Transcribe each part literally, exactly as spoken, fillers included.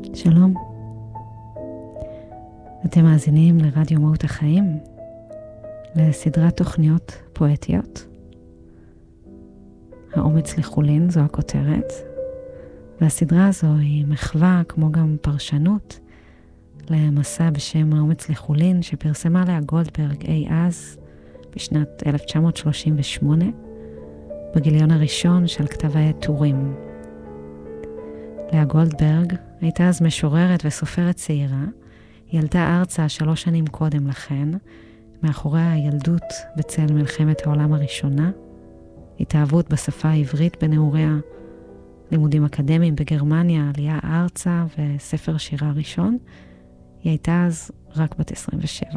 שלום, אתם מאזינים לרדיו מהות החיים, לסדרת תוכניות פואטיות. האומץ לחולין זו הכותרת, והסדרה הזו היא מחווה כמו גם פרשנות למסע בשם האומץ לחולין שפרסמה לאה גולדברג אי אז בשנת אלף תשע מאות שלושים ושמונה בגיליון הראשון של כתב העת טורים. לאה גולדברג הייתה אז משוררת וסופרת צעירה. היא ילדה ארצה שלוש שנים קודם לכן, מאחורי הילדות בצל מלחמת העולם הראשונה, התאהבות בשפה העברית בנעוריה, לימודים אקדמיים בגרמניה, עלייה ארצה וספר שירה ראשון. היא הייתה אז רק בת עשרים ושבע.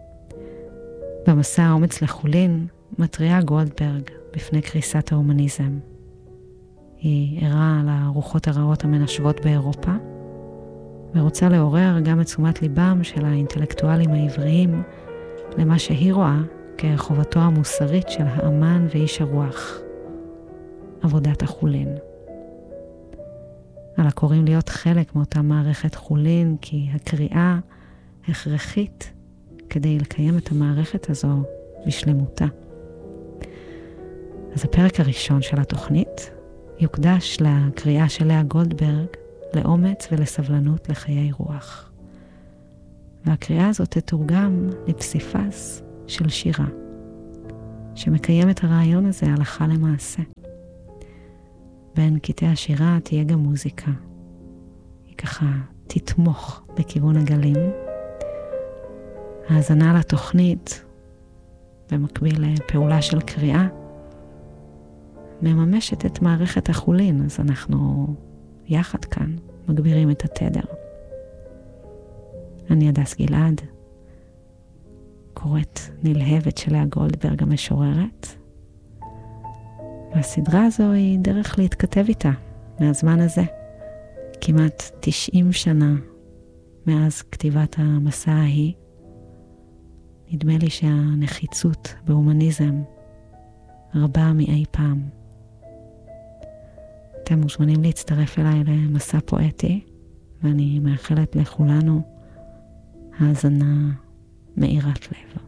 במסע האומץ לחולין מתריעה גולדברג בפני קריסת ההומניזם. היא ערה על הרוחות הרעות המנשבות באירופה, ורוצה לעורר גם את תשומת ליבם של האינטלקטואלים העבריים למה שהיא רואה כחובתו המוסרית של האמן ואיש הרוח, עבודת החולין. על הקוראים להיות חלק מאותה מערכת חולין, כי הקריאה הכרחית כדי לקיים את המערכת הזו בשלמותה. אז הפרק הראשון של התוכנית יוקדש לקריאה של לאה גולדברג לאומץ ולסבלנות לחיי רוח. והקריאה הזאת תתורגם לפסיפס של שירה, שמקיים את הרעיון הזה הלכה למעשה. בין קטעי השירה תהיה גם מוזיקה. היא ככה תתמוך בכיוון הגלים. האזנה לתוכנית, במקביל לפעולה של קריאה, מממשת את מערכת החולין, אז אנחנו יחד כאן מגבירים את התדר. אני הדס גלעד, קוראת נלהבת של לאה גולדברג המשוררת, והסדרה הזו היא דרך להתכתב איתה מהזמן הזה, כמעט תשעים שנה מאז כתיבת המסע ההיא. נדמה לי שהנחיצות בהומניזם רבה מאי פעם. אתם מוזמנים להצטרף אליי למסע פואטי, ואני מאחלת לכולנו האזנה מאירת לב.